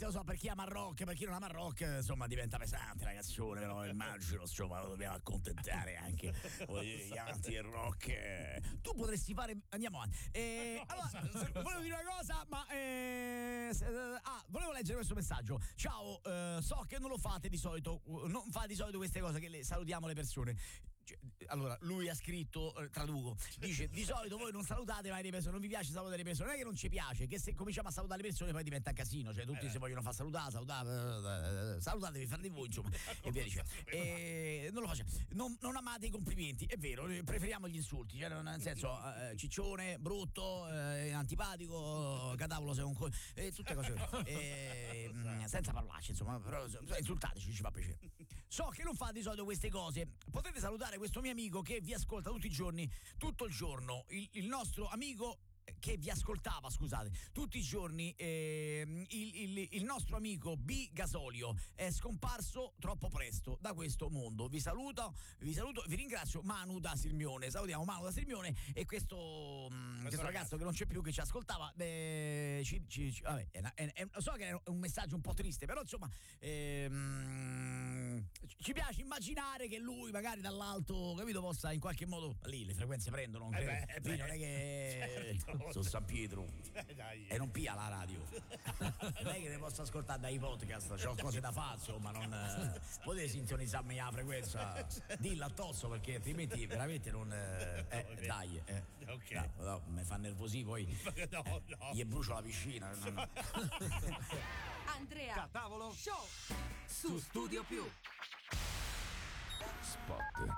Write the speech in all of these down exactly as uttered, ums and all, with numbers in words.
lo so, per chi ama rock, per chi non ama rock, insomma, diventa pesante la canzone, però immagino, insomma, lo dobbiamo accontentare anche gli amanti del rock. Tu potresti fare, andiamo avanti. Eh, allora, volevo dire una cosa, ma eh, ah, volevo leggere questo messaggio. Ciao, eh, so che non lo fate di solito, non fate di solito queste cose che le, salutiamo le persone. Allora, lui ha scritto, eh, traduco, dice: di solito voi non salutate mai le persone, non vi piace salutare le persone, non è che non ci piace, che se cominciamo a salutare le persone poi diventa un casino, cioè tutti eh. si vogliono far salutare, salutare, eh, salutatevi, fare di voi, insomma, e via dicendo. E non lo facciamo, non, non amate i complimenti, è vero, preferiamo gli insulti, cioè nel senso, eh, ciccione, brutto, eh, antipatico, cadavolo sei un co- e tutte cose e, senza parolacce, insomma, però insultateci, ci fa piacere. So che non fate di solito queste cose, potete salutare questo mio amico che vi ascolta tutti i giorni, tutto il giorno, il, il nostro amico che vi ascoltava, scusate, tutti i giorni, eh, il, il, il nostro amico B Gasolio è scomparso troppo presto da questo mondo. Vi saluto, vi saluto, vi ringrazio. Manu da Sirmione, salutiamo Manu da Sirmione e questo, mh, questo, questo ragazzo che non c'è più, che ci ascoltava, beh, ci, ci, ci, vabbè, è, è, è, so che è un messaggio un po' triste, però insomma ehm, ci piace immaginare che lui magari dall'alto, capito, possa in qualche modo, lì le frequenze prendono, non, eh beh, beh, non è che certo. Sono San Pietro eh, e non pia la radio. Non è che ne posso ascoltare dai podcast, c'ho cose da fare, insomma, non eh, potete sintonizzarmi la frequenza, dilla addosso, perché altrimenti veramente non eh, eh, dai eh. Ok, no, no, mi fa nervosi poi no, no. Gli brucio la piscina. No, no. Andrea Catavolo Show su Studio Più. Spot.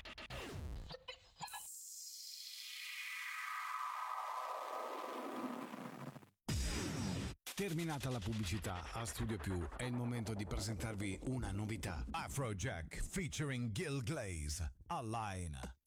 Terminata la pubblicità, a Studio Più è il momento di presentarvi una novità. Afrojack featuring Gil Glaze, Online.